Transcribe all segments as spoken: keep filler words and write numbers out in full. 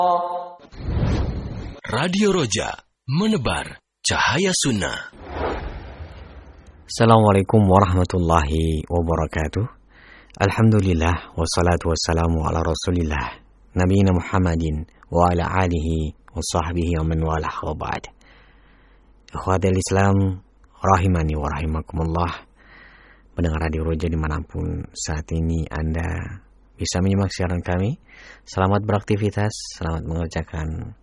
Radio Roja, menebar cahaya sunnah. Assalamualaikum warahmatullahi wabarakatuh. Alhamdulillah, wassalatu wassalamu ala rasulillah Nabiyina Muhammadin wa ala alihi wa sahbihi wa man walah wa ba'd. Ikhwatal Islam rahimani wa rahimakumullah. Pendengar Radio Roja dimanapun saat ini Anda bisa menyimak siaran kami. Selamat beraktivitas, selamat mengerjakan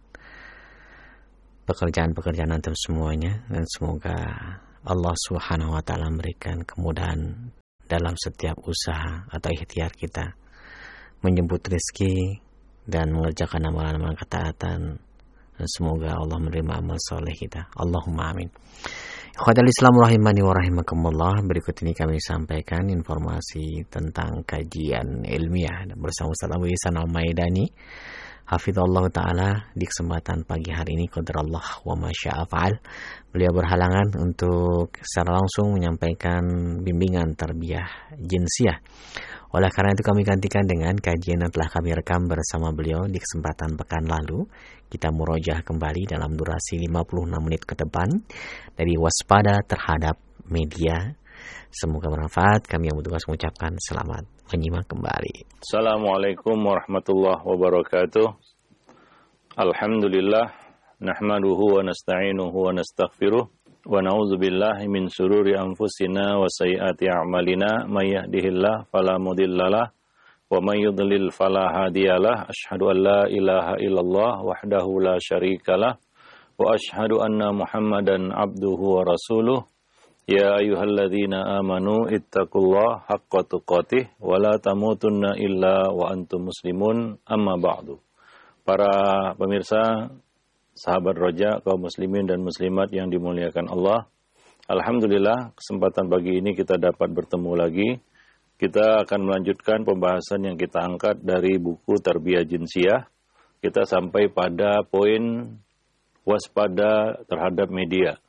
pekerjaan-pekerjaan antum semuanya, dan semoga Allah Subhanahu wa taala memberikan kemudahan dalam setiap usaha atau ikhtiar kita menjemput rezeki dan mengerjakan amalan-amalan ketaatan, dan semoga Allah menerima amal soleh kita. Allahumma amin. Ikhwatal Islam rahimani wa rahimakumullah. Berikut ini kami sampaikan informasi tentang kajian ilmiah bersama Ustaz Abu Ihsan Al-Maidani hafizallahu ta'ala di kesempatan pagi hari ini. Qadarallah wa ma syaa fa'al. Beliau berhalangan untuk secara langsung menyampaikan bimbingan tarbiyah jinsiyah. Oleh karena itu kami gantikan dengan kajian yang telah kami rekam bersama beliau di kesempatan pekan lalu. Kita murojaah kembali dalam durasi lima puluh enam menit ke depan dari waspada terhadap media. Semoga bermanfaat. Kami yang bertugas mengucapkan selamat menyimak kembali. Assalamualaikum warahmatullahi wabarakatuh. Alhamdulillah, nahmaduhu wa nasta'inuhu wa nastaghfiruh wa na'udzu billahi min syururi anfusina wa sayyiati a'malina may yahdihillahu fala mudhillalah wa may yudlil fala hadiyalah. Asyhadu an la ilaha illallah wahdahu la syarikalah wa asyhadu anna Muhammadan abduhu wa rasuluh. Ya ayyuhalladzina amanu ittaqullaha haqqa tuqatih wa la tamutunna illa wa antum muslimun, amma ba'du. Para pemirsa, sahabat Roja, kaum muslimin dan muslimat yang dimuliakan Allah, alhamdulillah kesempatan pagi ini kita dapat bertemu lagi. Kita akan melanjutkan pembahasan yang kita angkat dari buku Tarbiyah Jinsiyah. Kita sampai pada poin waspada terhadap media.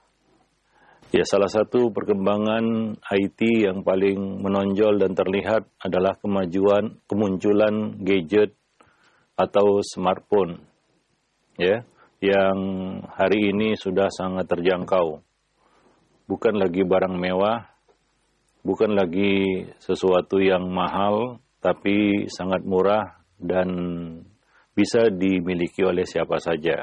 Ya, salah satu perkembangan I T yang paling menonjol dan terlihat adalah kemajuan, kemunculan gadget atau smartphone, ya, yang hari ini sudah sangat terjangkau. Bukan lagi barang mewah, bukan lagi sesuatu yang mahal, tapi sangat murah dan bisa dimiliki oleh siapa saja.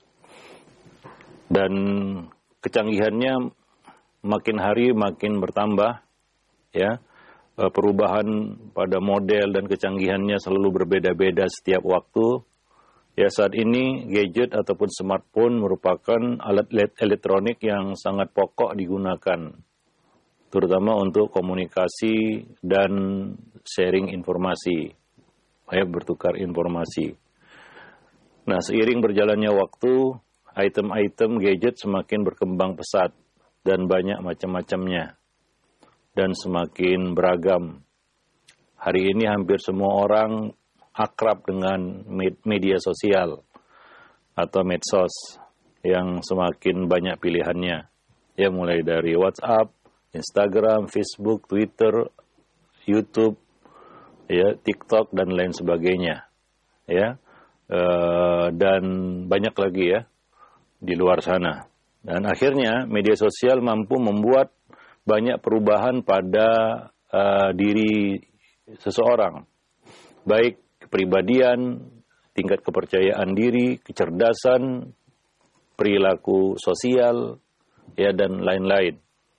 Dan kecanggihannya makin hari makin bertambah, ya. Perubahan pada model dan kecanggihannya selalu berbeda-beda setiap waktu. Ya, saat ini gadget ataupun smartphone merupakan alat elektronik yang sangat pokok digunakan, terutama untuk komunikasi dan sharing informasi, ya, bertukar informasi. Nah, seiring berjalannya waktu, item-item gadget semakin berkembang pesat dan banyak macam-macamnya, dan semakin beragam. Hari ini hampir semua orang akrab dengan media sosial atau medsos yang semakin banyak pilihannya. Ya, mulai dari WhatsApp, Instagram, Facebook, Twitter, YouTube, ya, TikTok dan lain sebagainya. Ya, e, dan banyak lagi ya di luar sana. Dan akhirnya media sosial mampu membuat banyak perubahan pada uh, diri seseorang. Baik kepribadian, tingkat kepercayaan diri, kecerdasan, perilaku sosial, ya, dan lain-lain.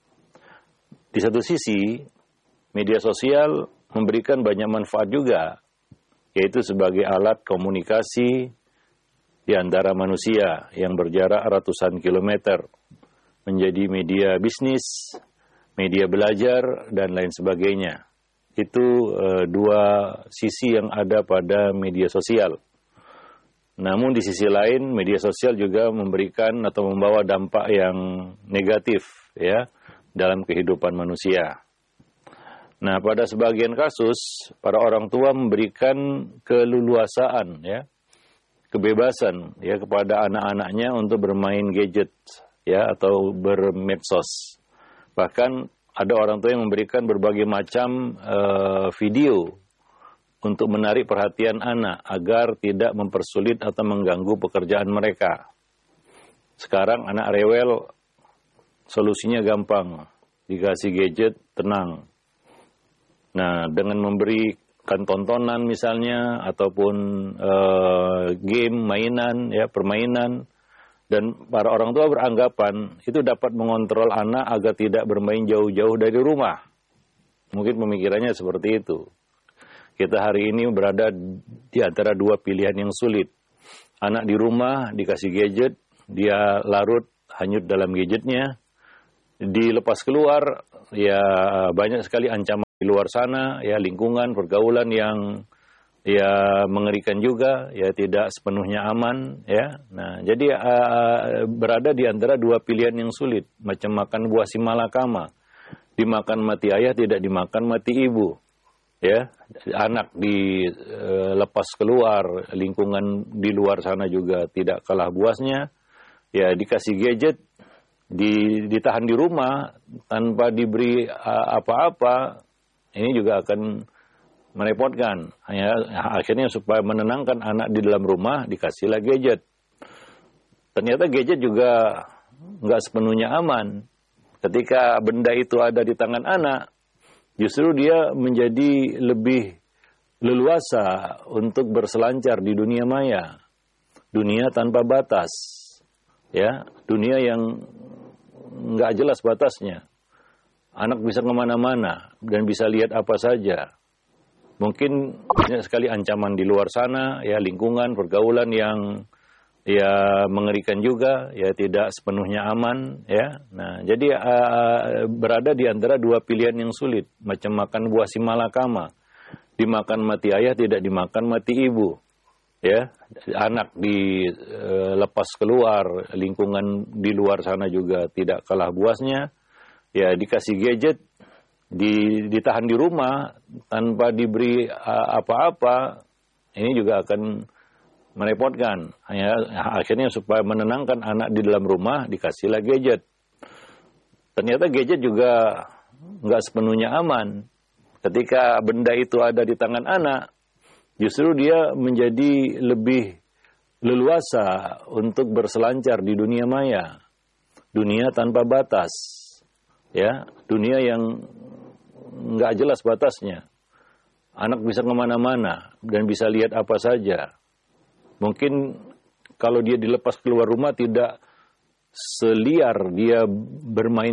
Di satu sisi, media sosial memberikan banyak manfaat juga, yaitu sebagai alat komunikasi di antara manusia yang berjarak ratusan kilometer, menjadi media bisnis, media belajar, dan lain sebagainya. Itu e, dua sisi yang ada pada media sosial. Namun di sisi lain, media sosial juga memberikan atau membawa dampak yang negatif, ya, dalam kehidupan manusia. Nah, pada sebagian kasus, para orang tua memberikan keleluasaan, ya, kebebasan, ya, kepada anak-anaknya untuk bermain gadget, ya, atau bermedsos. Bahkan ada orang tua yang memberikan berbagai macam uh, video untuk menarik perhatian anak agar tidak mempersulit atau mengganggu pekerjaan mereka. Sekarang anak rewel, solusinya gampang, dikasih gadget, tenang. Nah, dengan memberikan tontonan misalnya, ataupun uh, game, mainan, ya permainan, dan para orang tua beranggapan itu dapat mengontrol anak agar tidak bermain jauh-jauh dari rumah. Mungkin pemikirannya seperti itu. Kita hari ini berada di antara dua pilihan yang sulit. Anak di rumah dikasih gadget, dia larut hanyut dalam gadgetnya. Dilepas keluar, ya banyak sekali ancaman di luar sana, ya lingkungan, pergaulan yang ya mengerikan juga, ya tidak sepenuhnya aman, ya. Nah, jadi uh, berada di antara dua pilihan yang sulit, macam makan buah si malakama. Dimakan mati ayah, tidak dimakan mati ibu. Ya, anak dilepas uh, keluar, lingkungan di luar sana juga tidak kalah buasnya. Ya, dikasih gadget, di, ditahan di rumah tanpa diberi uh, apa-apa, ini juga akan merepotkan. Ya, akhirnya supaya menenangkan anak di dalam rumah, dikasihlah gadget. Ternyata gadget juga nggak sepenuhnya aman. Ketika benda itu ada di tangan anak, justru dia menjadi lebih leluasa untuk berselancar di dunia maya. Dunia tanpa batas. Ya, dunia yang nggak jelas batasnya. Anak bisa kemana-mana dan bisa lihat apa saja. Mungkin banyak sekali ancaman di luar sana, ya lingkungan, pergaulan yang ya mengerikan juga, ya tidak sepenuhnya aman, ya. Nah, jadi uh, berada di antara dua pilihan yang sulit, macam makan buah si malakama. Dimakan mati ayah, tidak dimakan mati ibu. Ya, anak dilepas uh, keluar, lingkungan di luar sana juga tidak kalah buasnya. Ya, dikasih gadget, di, ditahan di rumah tanpa diberi uh, apa-apa, ini juga akan merepotkan. Ya, akhirnya supaya menenangkan anak di dalam rumah, dikasihlah gadget. Ternyata gadget juga nggak sepenuhnya aman. Ketika benda itu ada di tangan anak, justru dia menjadi lebih leluasa untuk berselancar di dunia maya. Dunia tanpa batas. Ya, dunia yang nggak jelas batasnya. Anak bisa kemana-mana dan bisa lihat apa saja. Mungkin kalau dia dilepas keluar rumah tidak seliar dia bermain